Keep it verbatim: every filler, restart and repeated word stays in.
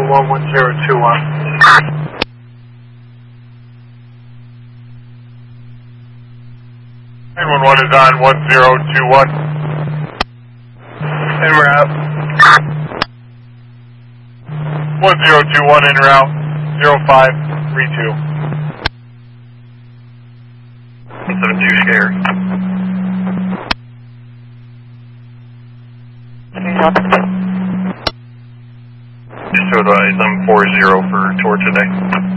one one zero two one. nine one one is on one zero two one. En route. one zero two one en route. zero five three two. one seven two scared. Just to advise, I'm four zero for tour today.